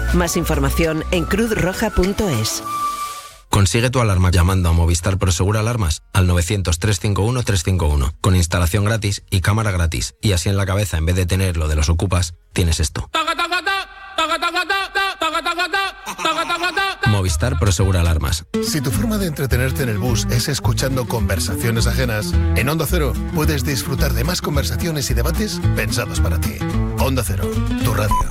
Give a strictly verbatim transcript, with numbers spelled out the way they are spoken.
Más información en cruz roja punto es. Consigue tu alarma llamando a Movistar Prosegur Alarmas al novecientos, trescientos cincuenta y uno, trescientos cincuenta y uno, con instalación gratis y cámara gratis. Y así en la cabeza, en vez de tener lo de los ocupas, tienes esto. Movistar Prosegur Alarmas. Si tu forma de entretenerte en el bus es escuchando conversaciones ajenas, en Onda Cero puedes disfrutar de más conversaciones y debates pensados para ti. Onda Cero, tu radio.